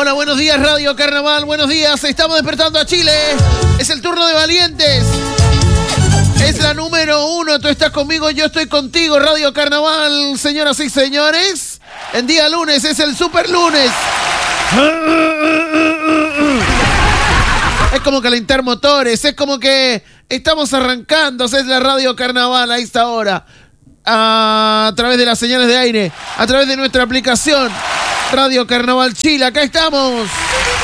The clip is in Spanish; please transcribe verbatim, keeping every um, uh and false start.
hora. Buenos días, Radio Carnaval. Buenos días. Estamos despertando a Chile. Es el turno de valientes. Es la número uno. Tú estás conmigo, yo estoy contigo. Radio Carnaval, señoras y señores. En día lunes es el super lunes. Es como calentar motores. Es como que estamos arrancando. Es la Radio Carnaval a esta hora. A través de las señales de aire. A través de nuestra aplicación. Radio Carnaval Chile. Acá estamos.